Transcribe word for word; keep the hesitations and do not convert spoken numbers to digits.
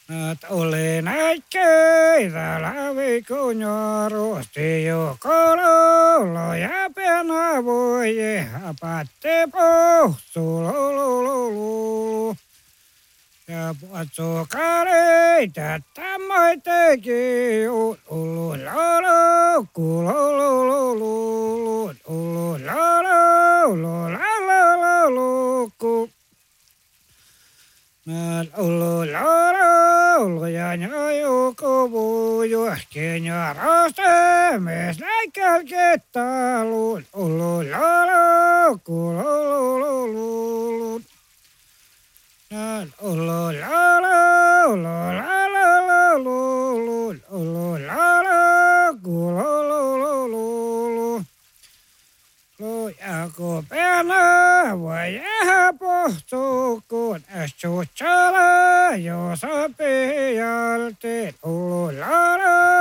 Nat oli näikkeitä läpi kun jorusti jo kololo ja pena voi hapatte pohtu lulululu. Ja puatsu kareita tammoi teki ulu lolo kululululu ulu lolo lolo ku. Nal ulu lolo ja nyayu kubuju kenya raste mes läikkäl kettalu ulu lolo kululululu. Nal ulu lolo lolo ulu lolo kululululu. Aku pena voi jäädä pohtuun, äsken jo sopi jalti, ulu lala.